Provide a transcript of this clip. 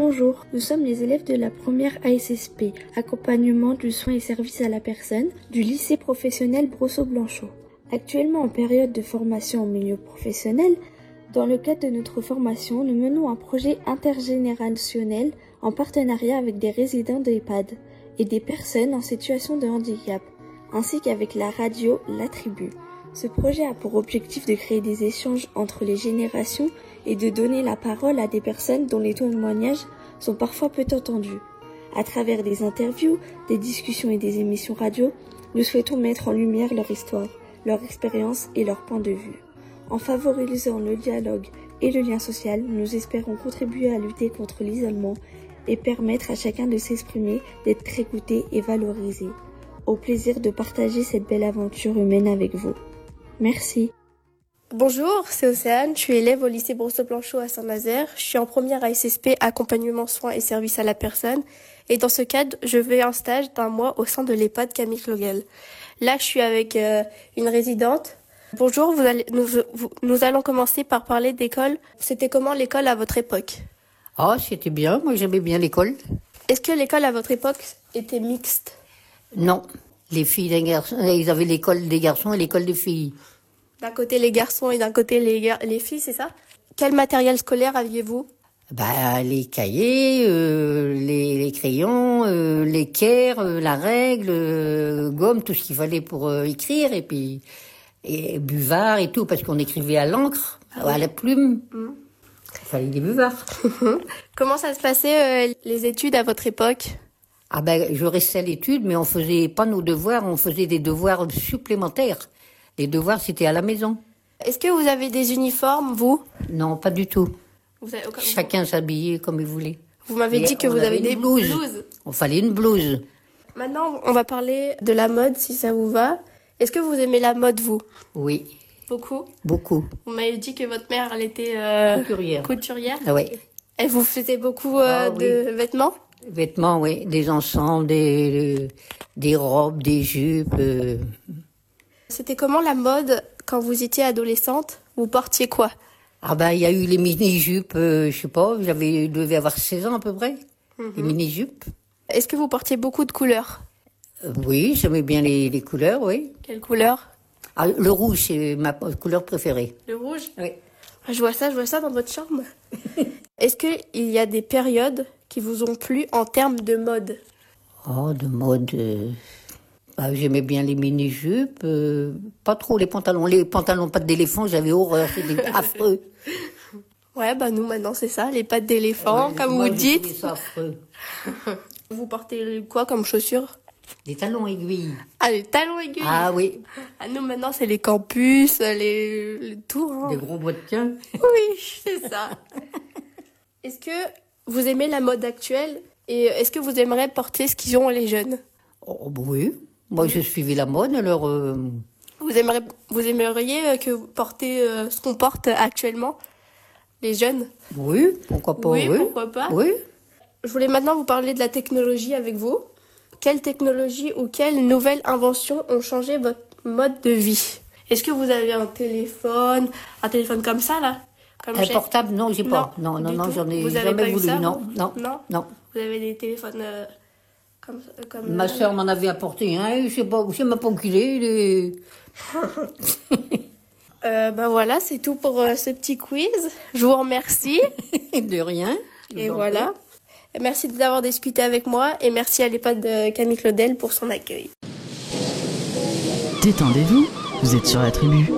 Bonjour, nous sommes les élèves de la première ASSP, accompagnement du soin et service à la personne, du lycée professionnel Brosseau-Blanchot. Actuellement en période de formation au milieu professionnel, dans le cadre de notre formation, nous menons un projet intergénérationnel en partenariat avec des résidents d'EHPAD et des personnes en situation de handicap, ainsi qu'avec la radio La Tribu. Ce projet a pour objectif de créer des échanges entre les générations et de donner la parole à des personnes dont les témoignages sont parfois peu entendus. À travers des interviews, des discussions et des émissions radio, nous souhaitons mettre en lumière leur histoire, leur expérience et leur point de vue. En favorisant le dialogue et le lien social, nous espérons contribuer à lutter contre l'isolement et permettre à chacun de s'exprimer, d'être écouté et valorisé. Au plaisir de partager cette belle aventure humaine avec vous. Merci. Bonjour, c'est Océane, je suis élève au lycée Brosseau-Blanchot à Saint-Nazaire. Je suis en première ASSP, accompagnement, soins et services à la personne. Et dans ce cadre, je fais un stage d'1 mois au sein de l'EHPAD Camille Claudel. Là, je suis avec une résidente. Bonjour, nous allons commencer par parler d'école. C'était comment l'école à votre époque ? Ah, c'était bien, moi j'aimais bien l'école. Est-ce que l'école à votre époque était mixte ? Non, les filles et les garçons, ils avaient l'école des garçons et l'école des filles. D'un côté les garçons et d'un côté les filles, c'est ça ? Quel matériel scolaire aviez-vous ? Les cahiers, les crayons, l'équerre, la règle, gomme, tout ce qu'il fallait pour écrire, et puis et buvard et tout, parce qu'on écrivait à l'encre, à la plume. Il fallait des buvards. Comment ça se passait les études à votre époque ? Je restais à l'étude, mais on faisait pas nos devoirs, on faisait des devoirs supplémentaires. Les devoirs, c'était à la maison. Est-ce que vous avez des uniformes, vous ? Non, pas du tout. Chacun s'habillait comme il voulait. Vous m'avez dit que vous avez des blouses. On fallait une blouse. Maintenant, on va parler de la mode, si ça vous va. Est-ce que vous aimez la mode, vous ? Oui. Beaucoup ? Beaucoup. Vous m'avez dit que votre mère, elle était couturière. Ah oui. Elle vous faisait beaucoup de vêtements ? Vêtements, oui. Des ensembles, des robes, des jupes. C'était comment la mode quand vous étiez adolescente ? Vous portiez quoi ? Il y a eu les mini-jupes, je sais pas, je devais avoir 16 ans à peu près. Les mini-jupes. Est-ce que vous portiez beaucoup de couleurs ? Oui, j'aimais bien les couleurs, oui. Quelle couleur ? Le rouge, c'est ma couleur préférée. Le rouge ? Oui. Je vois ça dans votre chambre. Est-ce qu'il y a des périodes qui vous ont plu en termes de mode ? Oh, de mode... j'aimais bien les mini-jupes, pas trop les pantalons. Les pantalons pattes d'éléphant, j'avais horreur, c'était affreux. Ouais, nous maintenant c'est ça, les pattes d'éléphant, comme vous dites. C'est affreux. Vous portez quoi comme chaussures ? Des talons aiguilles. Ah, les talons aiguilles. Ah oui. Nous maintenant c'est les campus, les tours. Hein. Des gros bottins. Oui, c'est ça. Est-ce que vous aimez la mode actuelle et est-ce que vous aimeriez porter ce qu'ils ont les jeunes ? Oh, oui. Moi, je suivais la mode, alors... Vous aimeriez que porter ce qu'on porte actuellement, les jeunes ? Oui, pourquoi pas, oui. Pourquoi pas ? Oui. Je voulais maintenant vous parler de la technologie avec vous. Quelle technologie ou quelles nouvelles inventions ont changé votre mode de vie ? Est-ce que vous avez un téléphone comme ça, là ? Un portable, non, j'ai pas. Non, j'en ai jamais voulu. Non. Vous avez des téléphones... Comme ma sœur m'en avait apporté un, je sais pas où qu'il est. Voilà, c'est tout pour ce petit quiz. Je vous remercie. De rien. Et voilà. Merci d'avoir discuté avec moi et merci à l'EHPAD de Camille Claudel pour son accueil. Détendez-vous, vous êtes sur la tribu.